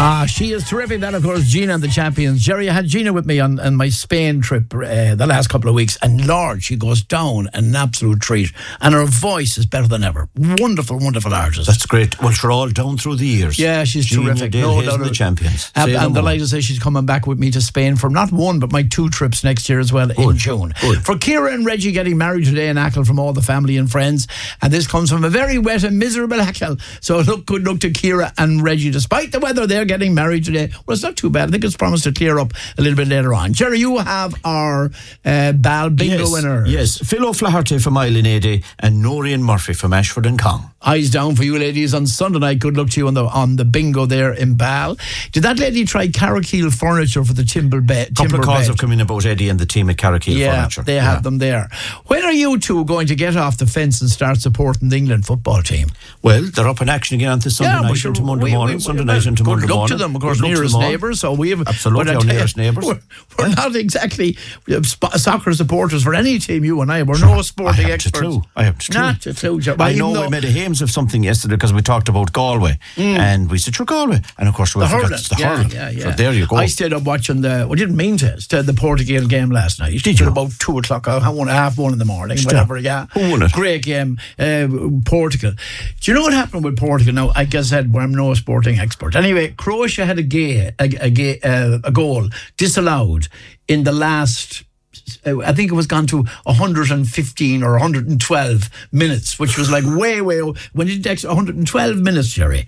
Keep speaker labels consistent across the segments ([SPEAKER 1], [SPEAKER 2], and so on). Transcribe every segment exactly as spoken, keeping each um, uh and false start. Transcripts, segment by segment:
[SPEAKER 1] Ah, she is terrific. That, of course, Gina and the Champions. Jerry, I had Gina with me on, on my Spain trip uh, the last couple of weeks, and Lord, she goes down an absolute treat, and her voice is better than ever. Wonderful, wonderful artist.
[SPEAKER 2] That's great. Well, she's all down through the years.
[SPEAKER 1] Yeah, she's
[SPEAKER 2] Gina,
[SPEAKER 1] terrific.
[SPEAKER 2] Dale
[SPEAKER 1] No
[SPEAKER 2] Hayes
[SPEAKER 1] doubt.
[SPEAKER 2] And the Champions.
[SPEAKER 1] And,
[SPEAKER 2] Say
[SPEAKER 1] and
[SPEAKER 2] no
[SPEAKER 1] delighted to say she's coming back with me to Spain for not one, but my two trips next year as well in
[SPEAKER 2] Good.
[SPEAKER 1] June.
[SPEAKER 2] Good.
[SPEAKER 1] For Ciara and Reggie getting married today in Achill from all the family and friends, and this comes from a very wet and miserable Achill. So look, good luck to Ciara and Reggie. Despite the weather, they're getting married today. Well, it's not too bad. I think it's promised to clear up a little bit later on. Jerry, you have our uh, Bal bingo
[SPEAKER 2] yes,
[SPEAKER 1] winner.
[SPEAKER 2] Yes, Phil O'Flaherty from Island Ade and Norian Murphy from Ashford and Cong.
[SPEAKER 1] Eyes down for you ladies on Sunday night. Good luck to you on the on the bingo there in Bal. Did that lady try Carrickeel furniture for the timber bed?
[SPEAKER 2] A couple of calls have come in about Eddie and the team at Carrickeel
[SPEAKER 1] yeah,
[SPEAKER 2] Furniture.
[SPEAKER 1] they
[SPEAKER 2] yeah.
[SPEAKER 1] have them there. When are you two going to get off the fence and start supporting the England football team?
[SPEAKER 2] Well, they're up in action again on this Sunday
[SPEAKER 1] Yeah,
[SPEAKER 2] night
[SPEAKER 1] but sure,
[SPEAKER 2] into Monday
[SPEAKER 1] we- we-
[SPEAKER 2] morning.
[SPEAKER 1] we-
[SPEAKER 2] Sunday
[SPEAKER 1] well,
[SPEAKER 2] night into
[SPEAKER 1] good
[SPEAKER 2] Monday
[SPEAKER 1] luck
[SPEAKER 2] morning.
[SPEAKER 1] to them, of course,
[SPEAKER 2] Good luck to
[SPEAKER 1] nearest
[SPEAKER 2] them all.
[SPEAKER 1] neighbours. So we have
[SPEAKER 2] Absolutely,
[SPEAKER 1] but I
[SPEAKER 2] our
[SPEAKER 1] tell you,
[SPEAKER 2] nearest neighbours.
[SPEAKER 1] We're, we're
[SPEAKER 2] Yeah.
[SPEAKER 1] not exactly sp- soccer supporters for any team. You and I, we're no sporting
[SPEAKER 2] I have
[SPEAKER 1] experts.
[SPEAKER 2] to too. I have to too.
[SPEAKER 1] Not to too. Joe.
[SPEAKER 2] I
[SPEAKER 1] Even
[SPEAKER 2] know
[SPEAKER 1] though-
[SPEAKER 2] we made a hames of something yesterday because we talked about Galway, and we said, "Sure, Galway," and of course we
[SPEAKER 1] The
[SPEAKER 2] forgot
[SPEAKER 1] hurling,
[SPEAKER 2] it's the
[SPEAKER 1] yeah,
[SPEAKER 2] hurling.
[SPEAKER 1] yeah, yeah.
[SPEAKER 2] So there you go.
[SPEAKER 1] I stayed up watching the. We didn't mean to. Stayed the Portugal game last night. Did you about two o'clock? I one half one in the morning.
[SPEAKER 2] Still.
[SPEAKER 1] Whatever. Yeah.
[SPEAKER 2] Who won it?
[SPEAKER 1] Great game. Uh, Portugal. Do you know what happened with Portugal? Now, like I said, well, I'm no sporting expert. Anyway, Croatia had a gay, a, a, gay, uh, a goal disallowed in the last. I think it was gone to one hundred fifteen or one hundred twelve minutes, which was like way, way. When it takes one hundred twelve minutes, Jerry.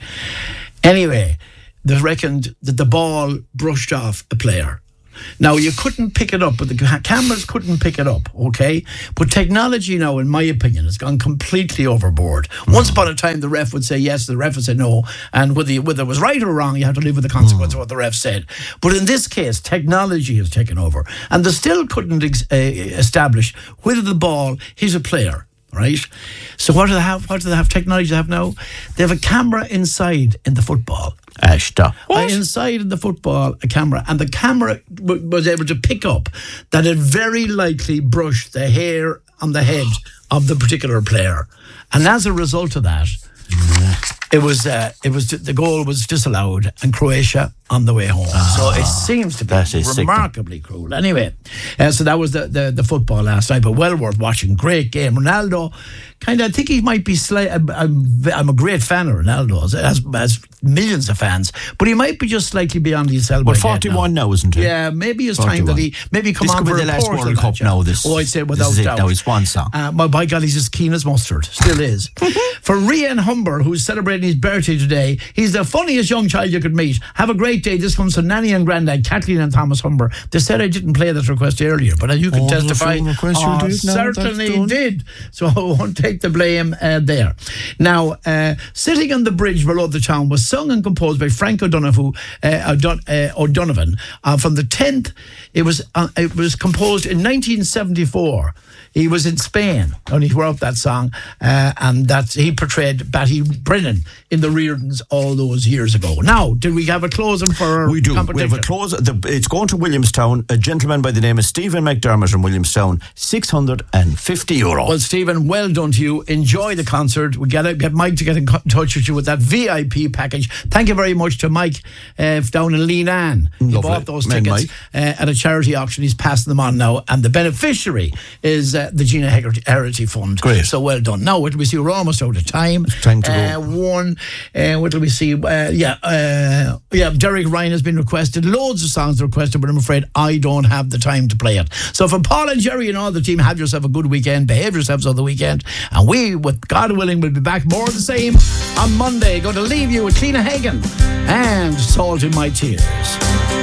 [SPEAKER 1] Anyway, they reckoned that the ball brushed off a player. Now, you couldn't pick it up, but the ca- cameras couldn't pick it up, okay? But technology now, in my opinion, has gone completely overboard. Mm. Once upon a time, the ref would say yes, the ref would say no, and whether, whether it was right or wrong, you had to live with the consequence mm. of what the ref said. But in this case, technology has taken over, and they still couldn't ex- uh, establish whether the ball hit a player. Right, so what do they have? What do they have? Technology they have now. They have a camera inside in the football.
[SPEAKER 2] Ashta.
[SPEAKER 1] Uh, inside in the football, a camera, and the camera w- was able to pick up that it very likely brushed the hair on the head of the particular player, and as a result of that, it was uh, it was the goal was disallowed, and Croatia on the way home. Ah, so it seems to be remarkably cruel. Anyway, uh, so that was the, the the football last night, but well worth watching. Great game. Ronaldo, kind of, I think he might be slight. I'm, I'm a great fan of Ronaldo, has, has millions of fans, but he might be just slightly beyond his sell-by
[SPEAKER 2] But forty-one now. now, isn't he?
[SPEAKER 1] Yeah, maybe it's time that he maybe come
[SPEAKER 2] this
[SPEAKER 1] on
[SPEAKER 2] could
[SPEAKER 1] for
[SPEAKER 2] be the last
[SPEAKER 1] report
[SPEAKER 2] World Cup now. This,
[SPEAKER 1] oh, I'd say without
[SPEAKER 2] this is
[SPEAKER 1] doubt.
[SPEAKER 2] It now, his swan song.
[SPEAKER 1] Uh, my by God, he's as keen as mustard. Still is. For Rian Humber, who's celebrating his birthday today, he's the funniest young child you could meet. Have a great day. This comes from Nanny and Grandad, Kathleen and Thomas Humber. They said I didn't play that request earlier, but you can
[SPEAKER 2] oh,
[SPEAKER 1] testify.
[SPEAKER 2] Oh,
[SPEAKER 1] you did? Certainly did. So I won't take the blame uh, there. Now, uh, Sitting on the Bridge Below the Town was sung and composed by Frank O'Donoghue, uh, O'Don- uh, O'Donovan uh, from the tenth. It was uh, it was composed in nineteen seventy-four. He was in Spain when he wrote that song, uh, and that he portrayed Batty Brennan in the Reardons all those years ago. Now, did we have a closing for our
[SPEAKER 2] We do.
[SPEAKER 1] competition?
[SPEAKER 2] We have a close. The, it's going to Williamstown. A gentleman by the name of Stephen McDermott from Williamstown, six hundred fifty euro.
[SPEAKER 1] Well, Stephen, well done to you. Enjoy the concert. We got to get Mike to get in touch with you with that V I P package. Thank you very much to Mike uh, down in Leenan. He
[SPEAKER 2] Lovely.
[SPEAKER 1] bought those
[SPEAKER 2] Man,
[SPEAKER 1] tickets uh, at a charity auction. He's passing them on now, and the beneficiary is uh, the Gina Heritage Fund.
[SPEAKER 2] Great.
[SPEAKER 1] So well done. Now, what do we see? We're almost out of time.
[SPEAKER 2] It's time to
[SPEAKER 1] uh,
[SPEAKER 2] go.
[SPEAKER 1] One, uh, what do we see? Uh, yeah, uh, yeah. Derek Ryan has been requested. Loads of songs requested, but I'm afraid I don't have the time to play it. So for Paul and Jerry and all the team, have yourself a good weekend. Behave yourselves on the weekend. And we, with God willing, will be back more of the same on Monday. Going to leave you with Cliona Hagan and Salt in My Tears.